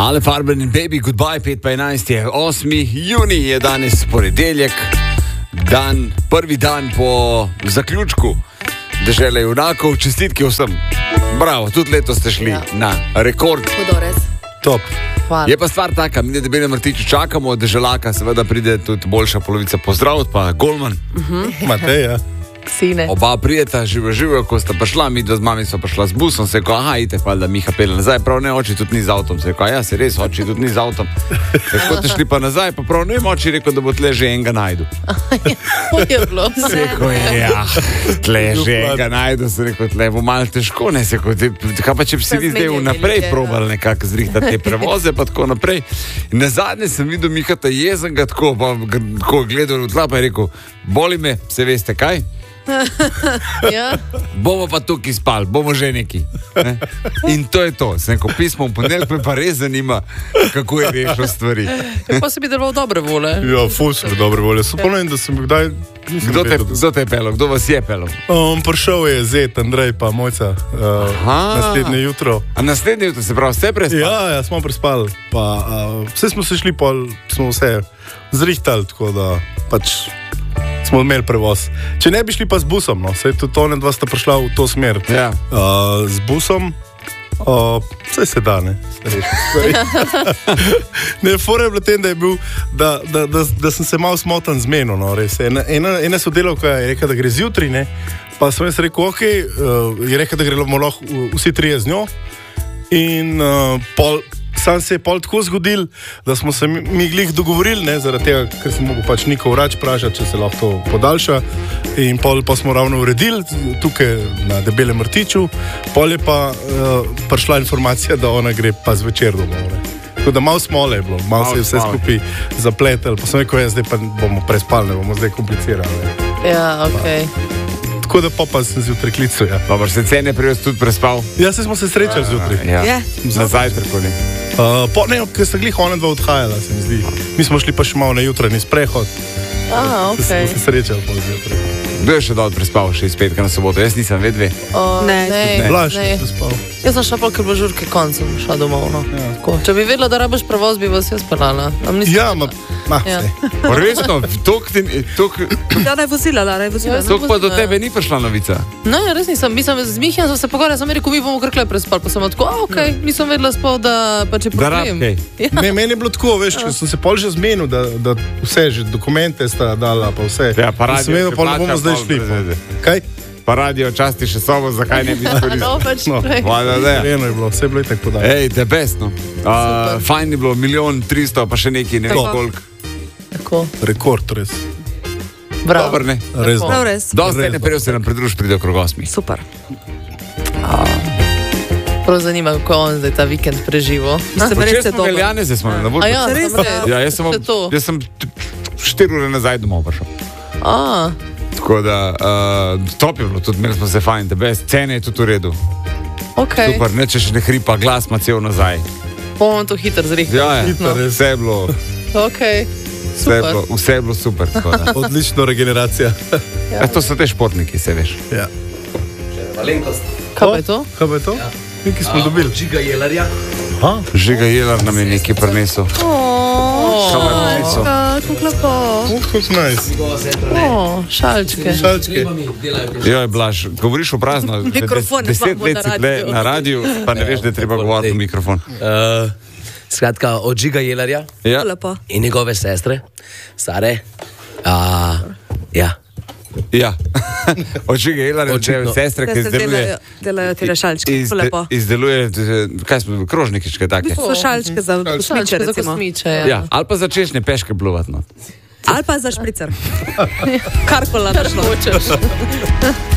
Ale Farben in Baby, goodbye, 5:11 je 8. junij, je danes ponedeljek, prvi dan po zaključku Dežele junakov, čestitke vsem. Bravo, tudi letos ste šli na rekord. Hudo res. Top. Hvala. Je pa stvar taka, mi na Debelem Martiču čakamo, Deželaka seveda pride tudi boljša polovica pozdraviti, pa Golman. Mateja. Sine. Oba prijeta, živo, ko sta prišla, mi dva z mami sva prišla z busom, se je rekel, aha, idete pa, da Miha pelje nazaj, prav ne, oči tudi ni z avtom, se je rekel, ja, se res, oči tudi ni z avtom. Tako te šli pa nazaj, pa prav ne, oči rekel, da bo tle že enega najdu. Je bilo. Se je rekel, ja, tle že enega najdu, se je rekel, tle bo malo težko, ne, se je rekel, kaj pa če bi si vi zdaj vnaprej probali nekako zrihtati te prevoze, pa tako naprej. In nazadnje sem videl Mihata jezenga, tako gledal v tla, pa je rekel, boli me, se veste kaj? Ja. Bomo pa tukaj spali, bomo že neki. Ne? In to je to. Sem rekel, pismo v ponedeljek me pa res zanima, kako je rešil stvari. Pa se bi deloval dobre vole. Ja, ful sem dobre volje. So ponovim, da sem kdaj... Kdo te je pelil? Kdo vas je pelil? Prišel je Zet, Andrej pa Mojca naslednje jutro. A naslednje jutro, se pravi, ste prespali? Ja, smo prespali. Vse smo se šli, smo vse zrihtali, tako da pač smo imeli prevoz. Če ne bi šli pa z busom, no, saj tudi one dva sta prišla v to smer. Ja. Z busom, vse se da, ne. Ne, fora je bilo tem, da je bil, da sem se malo smotan zmenil, no, res. Ena sodelavka je rekla, da gre zjutraj, ne, pa sem jaz rekel, okej, je rekla, da gremo lahko vsi trije z njo in sam se je pol tako zgodil, da smo se mi glih dogovorili, ne, zaradi tega, ker sem mogel pač Niko Vrač pražati, če se lahko to podaljša. In pol pa smo ravno uredili tukaj na Debelem Martiču, pol je pa prišla informacija, da ona gre pa zvečer domov. Tako da malo smole je bilo, malo se je vse skupaj zapletel, pa sem rekel, zdaj pa bomo prespali, ne bomo zdaj komplicirali. Ja, okej. Tako da pa sem zjutraj klical, ja. Dobro, se cene privez tudi prespal? Ja, se smo se srečali zjutraj. Ja, na zajtrku ne. Ne, ker sta glih ona dva odhajala, se mi zdi. Mi smo šli pa še malo na jutranji sprehod. Okej. Smo se srečali pa zjutraj. Kdo je še dal prespal, še iz petka na soboto? Jaz nisem vedve. Ne. Blaž je prespal. Jaz sem šla pa, ker bo žurke koncem šla domov, no. Ja. Če bi vedela, da rabiš prevoz, bi vas jaz pelala. Ja, Resno, Ja, da je vozila. tok pa do tebe ni prišla novica. Ne, res nisem. Mislim, z Mihjem sem se pogovarjala, sem rekel, mi bomo kar kle prespali. Pa sem tako, okej, nisem vedela spol, da pa če problem. Ne, meni je bilo tako, veš, ker sem se pol že zmenil, da vse, že dokumente sta dala, pa vse. Ja, pa radio še plača, bomo zdaj šli. Kaj? Pa radio časti še sobo, zakaj ne bi izkoristil? Eno je bilo, vse je bilo tako podaj. Ej, the best, no. Fajn je bilo, 1.300.000, pa še neki, ne vem koliko. Tako. Rekord, res. Bravo. Dobar, ne? Res. Dosti ne prijel se nam pridruž, pride okrog 8. Super. Prav zanima, kako on zdaj ta vikend preživo. Včeraj smo imeli Janeze, smo na vodu. Ja, jaz sem 4 ure nazaj domov prišel. Tako da, top je bilo, tudi imeli smo se fajn, the best, cene je tudi v redu. Okay. Super, neče še ne hripa, glas ima cel nazaj. Bomo to hitro zrihtali. Ja, vse je bilo, Okay. vse je bilo super. Odlična regeneracija. To so te športniki, se veš. Ja. Kaj pa je to? Kaj pa je to? Nekaj smo dobili. Žiga Jelarja. Žiga Jelar nam je nekaj prinesel. Kako lepo. Kako nice. Šalčke. Joj, Blaž, govoriš v prazno. Mikrofon 10 let si tle na radiju, pa ne veš, da je treba govoriti v mikrofon. Skratka, od Žiga Jelarja Lepo. in njegove sestre, stare. Ja, od Žiga Jelarja, sestre, ki izdeluje. Delajo te šalčke. Lepo. Izdeluje, kaj smo, krožnikičke take. So šalčke za kosmiče, recimo. Ja, ali pa za češnje peške pluvat, no. Ali pa za špricer. Karkoli, da šlo.